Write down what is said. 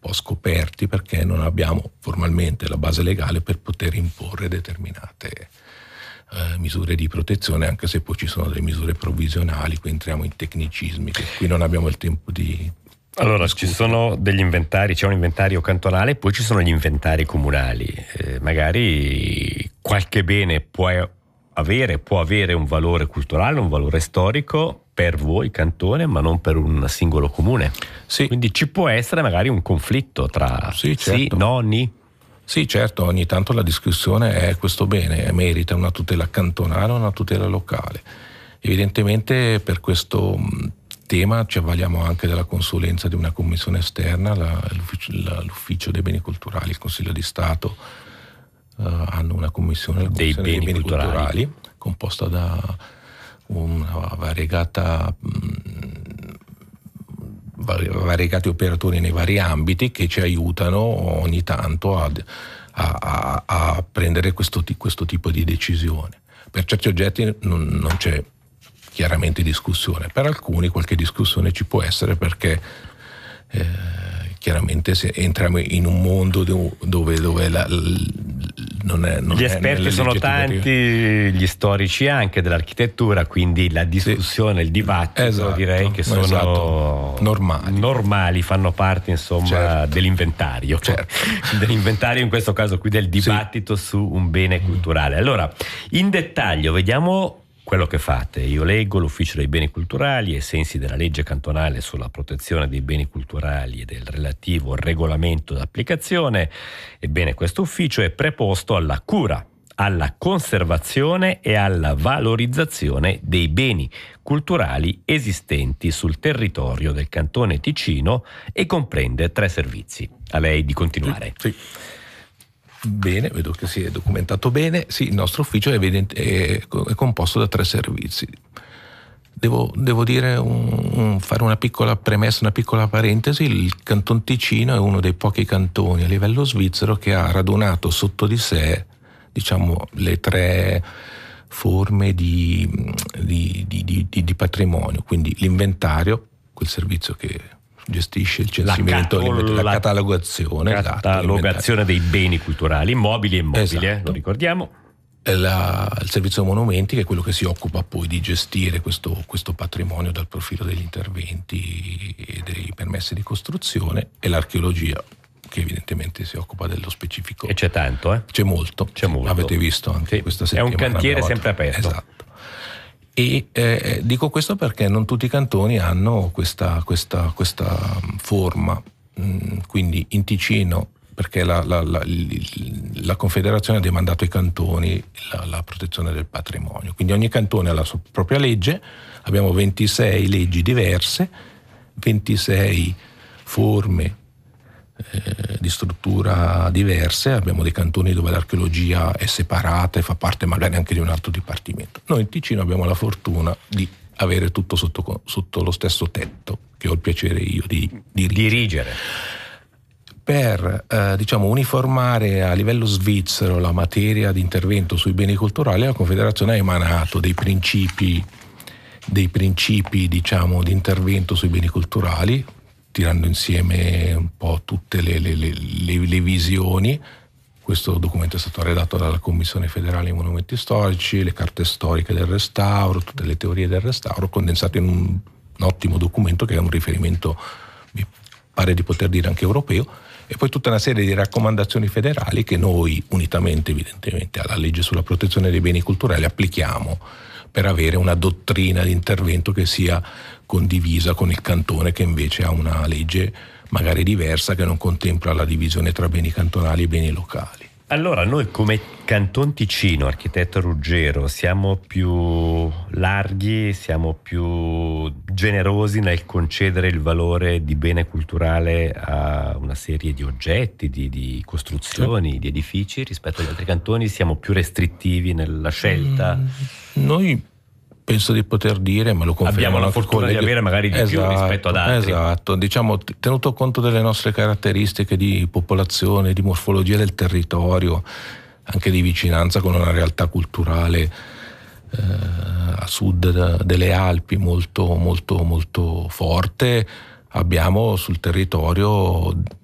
po' scoperti perché non abbiamo formalmente la base legale per poter imporre determinate misure di protezione, anche se poi ci sono delle misure provvisionali. Qui entriamo in tecnicismi che qui non abbiamo il tempo di Allora, discutere. ci sono degli inventari, c'è un inventario cantonale, poi ci sono gli inventari comunali. Magari qualche bene può avere un valore culturale, un valore storico per voi cantone, ma non per un singolo comune. Sì. Quindi ci può essere magari un conflitto tra Sì, certo. no, ni. Sì, certo, ogni tanto la discussione è questo bene merita una tutela cantonale o una tutela locale. Evidentemente per questo tema ci avvaliamo anche della consulenza di una commissione esterna, l'Ufficio dei Beni Culturali, il Consiglio di Stato hanno una commissione, la dei Commissione beni culturali, composta da una variegati operatori nei vari ambiti che ci aiutano ogni tanto a prendere questo tipo di decisione. Per certi oggetti non c'è chiaramente discussione, per alcuni qualche discussione ci può essere perché chiaramente se entriamo in un mondo dove gli esperti sono tanti, gli storici anche dell'architettura, quindi la discussione, il dibattito, direi che sono normali, fanno parte insomma dell'inventario, dell'inventario in questo caso qui del dibattito su un bene culturale. Allora, in dettaglio vediamo quello che fate. Io leggo l'Ufficio dei Beni Culturali ai sensi della legge cantonale sulla protezione dei beni culturali e del relativo regolamento d'applicazione. Ebbene, questo ufficio è preposto alla cura, alla conservazione e alla valorizzazione dei beni culturali esistenti sul territorio del Cantone Ticino e comprende 3 servizi. A lei di continuare. Sì. Bene, vedo che si è documentato bene. Sì, il nostro ufficio è composto da 3 servizi. Devo dire fare una piccola premessa, una piccola parentesi. Il Canton Ticino è uno dei pochi cantoni a livello svizzero che ha radunato sotto di sé, diciamo, le 3 forme di patrimonio, quindi l'inventario, quel servizio che gestisce il censimento, la catalogazione dei beni culturali, immobili e immobili, esatto. Lo ricordiamo. Il servizio monumenti, che è quello che si occupa poi di gestire questo patrimonio dal profilo degli interventi e dei permessi di costruzione, e l'archeologia, che evidentemente si occupa dello specifico. E c'è tanto, C'è molto. Avete visto anche questa settimana. È un cantiere sempre aperto. Esatto. E dico questo perché non tutti i cantoni hanno questa forma, quindi in Ticino, perché la Confederazione ha demandato ai cantoni la protezione del patrimonio, quindi ogni cantone ha la sua propria legge, abbiamo 26 leggi diverse, 26 forme di struttura diverse, abbiamo dei cantoni dove l'archeologia è separata e fa parte magari anche di un altro dipartimento. Noi in Ticino abbiamo la fortuna di avere tutto sotto lo stesso tetto, che ho il piacere io di dirigere. Per uniformare a livello svizzero la materia di intervento sui beni culturali, la Confederazione ha emanato dei principi di intervento sui beni culturali, tirando insieme un po' tutte le visioni. Questo documento è stato redatto dalla Commissione federale dei monumenti storici, le carte storiche del restauro, tutte le teorie del restauro, condensate in un ottimo documento che è un riferimento, mi pare di poter dire, anche europeo, e poi tutta una serie di raccomandazioni federali che noi, unitamente evidentemente alla legge sulla protezione dei beni culturali, applichiamo per avere una dottrina di intervento che sia condivisa con il cantone, che invece ha una legge magari diversa, che non contempla la divisione tra beni cantonali e beni locali. Allora, noi come Canton Ticino, architetto Ruggero, siamo più larghi, siamo più generosi nel concedere il valore di bene culturale a una serie di oggetti, di costruzioni, di edifici rispetto agli altri cantoni? Siamo più restrittivi nella scelta? Noi penso di poter dire, ma lo confermo. Abbiamo la fortuna di avere magari di più rispetto ad altri. Esatto, diciamo, tenuto conto delle nostre caratteristiche di popolazione, di morfologia del territorio, anche di vicinanza con una realtà culturale a sud delle Alpi molto molto molto forte, abbiamo sul territorio